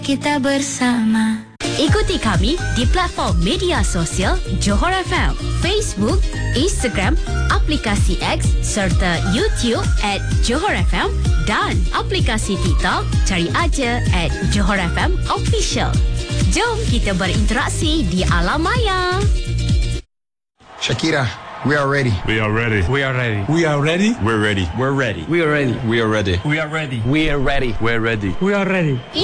kita bersama. Ikuti kami di platform media sosial Johor FM, Facebook, Instagram, aplikasi X serta YouTube @Johor FM dan aplikasi TikTok cari aja @Johor FM Official. Jom kita berinteraksi di alam maya. Shakira, we are ready. We are ready. We are ready. We are ready. We're ready. We're ready. We are ready. We are ready. We are ready. We are ready. We're ready. We are ready.